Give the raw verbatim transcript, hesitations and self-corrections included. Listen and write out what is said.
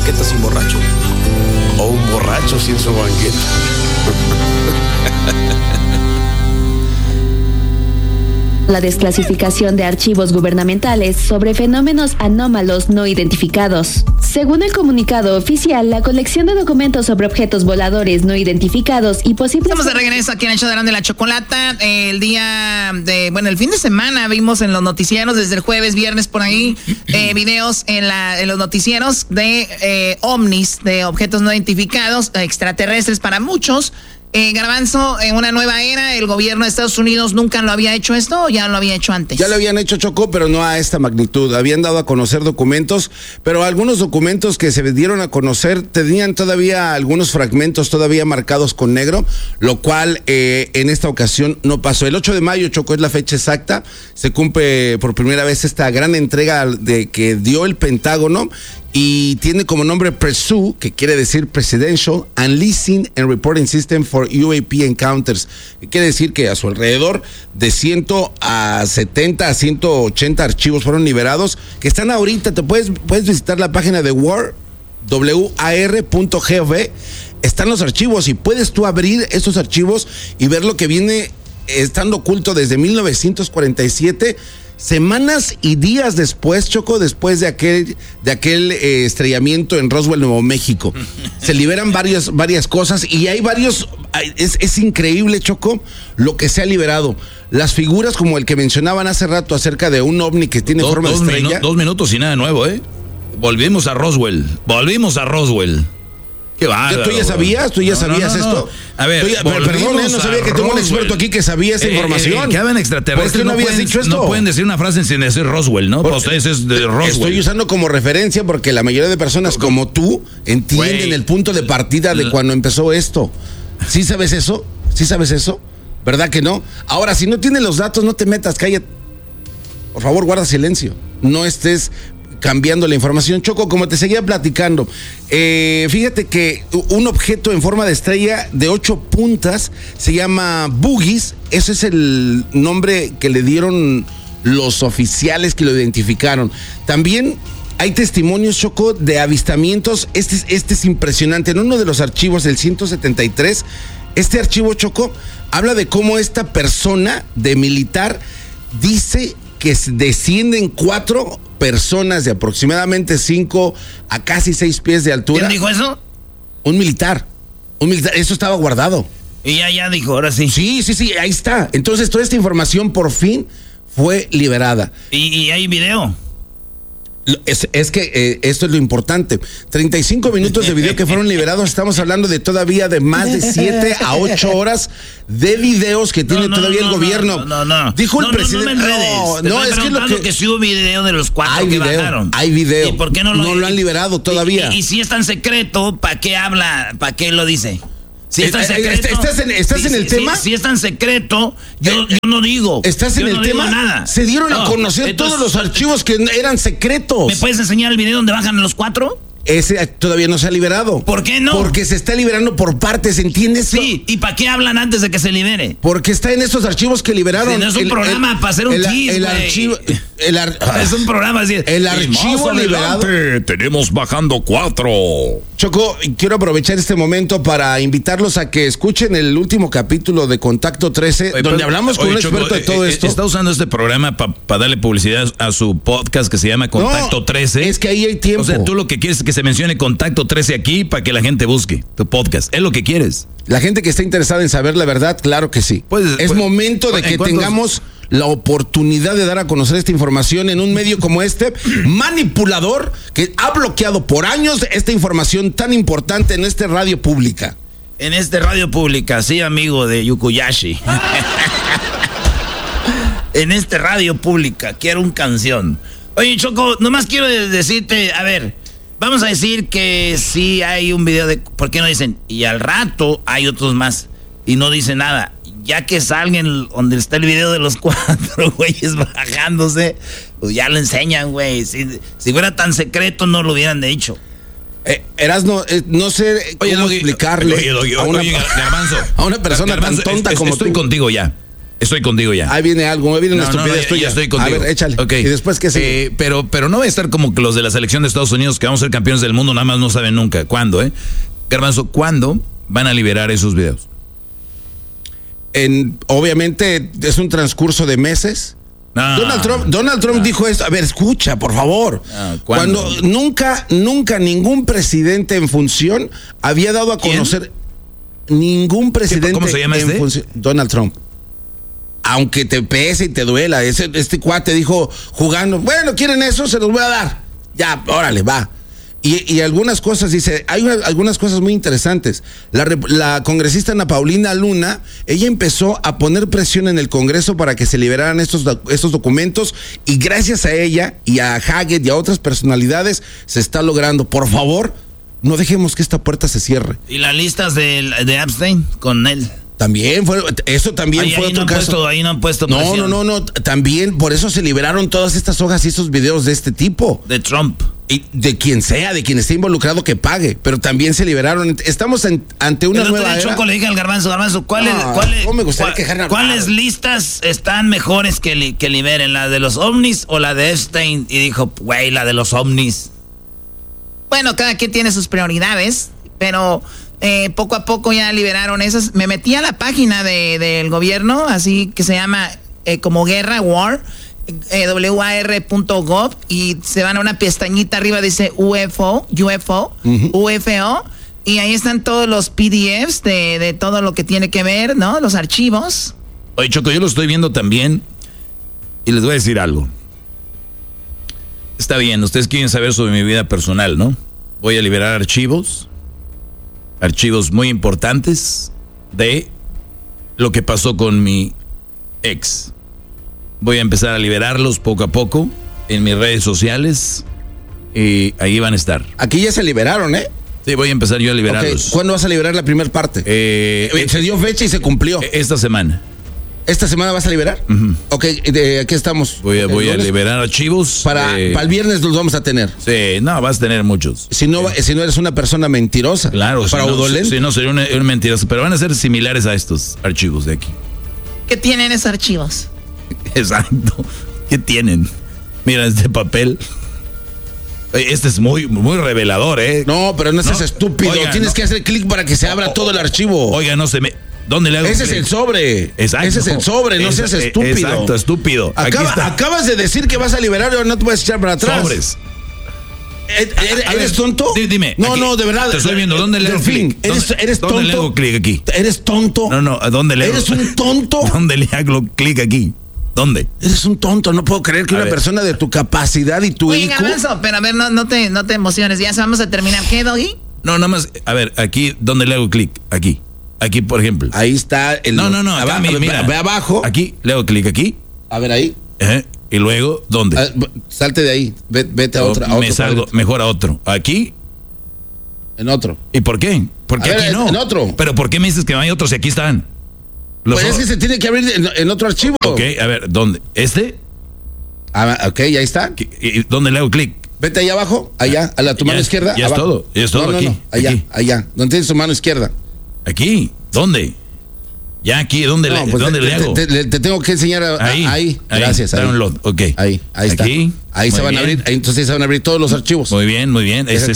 banqueta sin borracho. O un borracho sin su banqueta. La desclasificación de archivos gubernamentales sobre fenómenos anómalos no identificados. Según el comunicado oficial, la colección de documentos sobre objetos voladores no identificados y posibles... Estamos de regreso aquí en el show de Erasmo y la Chocolata. El día de... Bueno, el fin de semana vimos en los noticieros, desde el jueves, viernes, por ahí, eh, videos en, la, en los noticieros de eh, ovnis, de objetos no identificados, extraterrestres para muchos. Eh, Garbanzo, en una nueva era, ¿el gobierno de Estados Unidos nunca lo había hecho esto o ya lo había hecho antes? Ya lo habían hecho, Choco, pero no a esta magnitud. Habían dado a conocer documentos, pero algunos documentos que se dieron a conocer tenían todavía algunos fragmentos todavía marcados con negro, lo cual eh, en esta ocasión no pasó. El ocho de mayo, Choco, es la fecha exacta. Se cumple por primera vez esta gran entrega de que dio el Pentágono. Y tiene como nombre PRESU, que quiere decir Presidential Unleashing and Reporting System for U A P Encounters, que quiere decir que a su alrededor de cien a setenta a ciento ochenta archivos fueron liberados, que están ahorita. Te puedes, puedes visitar la página de war, W A R punto gov. Están los archivos y puedes tú abrir esos archivos y ver lo que viene estando oculto desde mil novecientos cuarenta y siete. Semanas y días después, Choco, después de aquel, de aquel eh, estrellamiento en Roswell, Nuevo México. Se liberan varias, varias cosas y hay varios, es, es increíble, Choco, lo que se ha liberado. Las figuras como el que mencionaban hace rato acerca de un ovni que tiene dos, forma dos de estrella. Minu- dos minutos y nada nuevo, ¿eh? Volvimos a Roswell, volvimos a Roswell. Qué bárbaro. ¿Tú ya sabías? ¿Tú ya no, sabías no, no, esto? A ver, ya, pero, perdón, ¿eh? No sabía que tengo un experto aquí que sabía esa eh, información. Eh, que hablan extraterrestres. ¿Por qué no, no habías pueden, dicho esto? No pueden decir una frase sin decir Roswell, ¿no? Para ustedes es de Roswell. Estoy usando como referencia porque la mayoría de personas como tú entienden Wey. el punto de partida de cuando empezó esto. ¿Sí sabes eso? ¿Sí sabes eso? ¿Verdad que no? Ahora, si no tienes los datos, no te metas, cállate. Por favor, guarda silencio. No estés cambiando la información. Choco, como te seguía platicando, eh, fíjate que un objeto en forma de estrella de ocho puntas se llama Boogies. Ese es el nombre que le dieron los oficiales que lo identificaron. También hay testimonios, Choco, de avistamientos. Este, este es impresionante. En uno de los archivos del ciento setenta y tres, este archivo, Choco, habla de cómo esta persona de militar dice que descienden cuatro personas de aproximadamente cinco a casi seis pies de altura. ¿Quién dijo eso? Un militar. Un militar. Eso estaba guardado. Y ya, ya dijo, ahora sí. Sí, sí, sí, ahí está. Entonces toda esta información por fin fue liberada. ¿Y, y hay video? Es, es que eh, esto es lo importante. treinta y cinco minutos de video que fueron liberados. Estamos hablando de todavía de más de siete a ocho horas de videos que tiene no, no, todavía no, el gobierno. No, no, no. Dijo no, el presidente. No, no, no, no es que lo que, que sí hubo video de los cuatro hay que video, bajaron. Hay video. ¿Y por qué no lo, no lo han liberado todavía? Y, y, y si es tan secreto, ¿para qué habla? ¿Para qué lo dice? Si es tan secreto, ¿Estás en, estás si, en el si, tema? Si, si es tan secreto, yo, eh, yo no digo. ¿Estás en yo el no tema? Digo nada. Se dieron no, a conocer entonces, todos los archivos que eran secretos. ¿Me puedes enseñar el video donde bajan los cuatro? Ese todavía no se ha liberado. ¿Por qué no? Porque se está liberando por partes, ¿entiendes? Sí, ¿y para qué hablan antes de que se libere? Porque está en esos archivos que liberaron. Sí, no es un el, programa el, para hacer un el, chis, el archivo, el ar, Es un programa así. El archivo liberado. Tenemos bajando cuatro. Choco, quiero aprovechar este momento para invitarlos a que escuchen el último capítulo de Contacto trece, oye, donde pero, hablamos con oye, un Choco, experto de todo eh, esto. Está usando este programa para pa darle publicidad a su podcast que se llama Contacto no, trece. Es que ahí hay tiempo. O sea, tú lo que quieres es que se mencione Contacto trece aquí para que la gente busque tu podcast. Es lo que quieres. La gente que está interesada en saber la verdad, claro que sí. Pues, es pues, momento de que tengamos la oportunidad de dar a conocer esta información en un medio como este, manipulador, que ha bloqueado por años esta información tan importante en esta radio pública. En este radio pública, sí, amigo de Yukuyashi. En este radio pública, quiero un canción. Oye, Choco, nomás quiero decirte, a ver, vamos a decir que sí hay un video de... ¿Por qué no dicen? Y al rato hay otros más. Y no dicen nada. Ya que salgan donde está el video de los cuatro güeyes bajándose, pues ya lo enseñan, güey. Si, si fuera tan secreto, no lo hubieran dicho. Eh, Erasmo, eh, no sé cómo oye, explicarle oye, oye, oye, a, una, oye, Garbanzo, a una persona Garbanzo, tan tonta es, es, como estoy tú. Estoy contigo ya. Estoy contigo ya. Ahí viene algo, ahí viene una No, no, no, estupidez ya, tuya. ya estoy contigo. A ver, échale. Okay. ¿Y después qué sigue? Eh, pero, pero no va a estar como que los de la selección de Estados Unidos, que vamos a ser campeones del mundo, nada más no saben nunca. ¿Cuándo, eh? Garbanzo, ¿cuándo van a liberar esos videos? En, obviamente es un transcurso de meses. Ah, Donald Trump, Donald Trump ah, dijo esto. A ver, escucha, por favor. Ah, ¿cuándo? Cuando nunca, nunca ningún presidente en función había dado a ¿Quién? conocer ningún presidente ¿Cómo se llama en este? función. Donald Trump. Aunque te pese y te duela, ese, este cuate dijo jugando, bueno, ¿quieren eso? Se los voy a dar. Ya, órale, va. Y, y algunas cosas, dice, hay una, algunas cosas muy interesantes. La, la congresista Ana Paulina Luna, ella empezó a poner presión en el Congreso para que se liberaran estos, estos documentos, y gracias a ella y a Hackett y a otras personalidades se está logrando. Por favor, no dejemos que esta puerta se cierre. ¿Y las listas de, de Epstein con él? También fue, eso también ahí, fue ahí otro no caso. Puesto, ahí no han puesto no, presión. no, no, no, también por eso se liberaron todas estas hojas y estos videos de este tipo. De Trump. Y de quien sea, de quien esté involucrado que pague, pero también se liberaron. Estamos en, ante una el otro nueva día era. Choco le dije al Garbanzo, Garbanzo, ¿cuáles, Ah, cuáles, ¿cómo me gustaría cuál- quejarme? ¿cuáles listas están mejores que, li, que liberen? ¿La de los ovnis o la de Epstein? Y dijo, güey, la de los ovnis. Bueno, cada quien tiene sus prioridades, pero eh, poco a poco ya liberaron esas. Me metí a la página de, del gobierno, así que se llama eh, como Guerra, War, eh, W A R punto gov, y se van a una pestañita arriba, dice U F O, U F O, uh-huh. U F O, y ahí están todos los P D Fs de, de todo lo que tiene que ver, ¿no? Los archivos. Oye, Choco, yo lo estoy viendo también, y les voy a decir algo. Está bien, ustedes quieren saber sobre mi vida personal, ¿no? Voy a liberar archivos, archivos muy importantes de lo que pasó con mi ex. Voy a empezar a liberarlos poco a poco en mis redes sociales y ahí van a estar. Aquí ya se liberaron, ¿eh? Sí, voy a empezar yo a liberarlos. Okay. ¿Cuándo vas a liberar la primera parte? Eh, se dio fecha y se cumplió. Esta semana. ¿Esta semana vas a liberar? Uh-huh. Ok, de, aquí estamos. Voy a, voy a liberar archivos. Para, eh, para el viernes los vamos a tener. Sí, no, vas a tener muchos. Si no, sí. si no eres una persona mentirosa. Claro, fraudulenta. Si no, si no sería una, una mentirosa. Pero van a ser similares a estos archivos de aquí. ¿Qué tienen esos archivos? Exacto. ¿Qué tienen? Mira este papel. Este es muy, muy revelador, ¿eh? No, pero no seas ¿No? estúpido. Oiga, Tienes no. que hacer clic para que se abra O, todo el archivo. Oiga, no se me... ¿Dónde le hago Ese click? es el sobre. Exacto. Ese es el sobre, no Esa, seas estúpido. Exacto, estúpido. Aquí Acaba, está. acabas de decir que vas a liberar y ahora no te puedes echar para atrás. Sobres. ¿Eres, A ¿eres ver, tonto? di- Dime. No, aquí. no, de verdad. Te estoy viendo. ¿Dónde le hago Delfín, clic? ¿Eres, ¿Dónde, eres tonto? ¿Dónde le hago clic aquí? ¿Eres tonto? No, no, ¿a dónde le hago? ¿Eres un tonto? ¿Dónde le hago clic aquí? ¿Dónde? Eres un tonto. No puedo creer que A una ver. persona de tu capacidad y tu Oye, I Q... Garbanzo, pero a ver, no, no, te, no te emociones, ya vamos a terminar. ¿Qué, Doggy? No, nada más. A ver, aquí, ¿dónde le hago clic? Aquí. Aquí, por ejemplo. Ahí está el... No, no, no. Acá, abajo, mira, mira. Ve abajo. Aquí, le hago clic aquí. A ver ahí. Ajá, y luego, ¿dónde? Ah, salte de ahí. Ve- Vete a otra. A Me otro salgo cuadrito. mejor a otro. Aquí. En otro. ¿Y por qué? Porque A ver, aquí no. en otro. Pero ¿por qué me dices que no hay otros si aquí están? Los Pues es o- que se tiene que abrir en, en otro archivo. Ok, a ver, ¿dónde? ¿Este? Ah, ok, ahí está. ¿Qué- y ¿Dónde le hago clic? Vete allá abajo, allá, a la tu Ya mano es- izquierda. ya es abajo. todo, ya es todo no, no, aquí, No, allá, aquí. allá, donde tienes tu mano izquierda. Aquí. ¿Dónde? Ya aquí, ¿dónde, No, le, pues ¿dónde te, le hago? Te, te- te tengo que enseñar a- a- Ahí, ahí. ahí, Gracias. Ahí. download, ok. Ahí, ahí está. Aquí, Ahí se muy van a bien. abrir, ahí, entonces se van a abrir todos los archivos. Muy bien, muy bien. Ese Este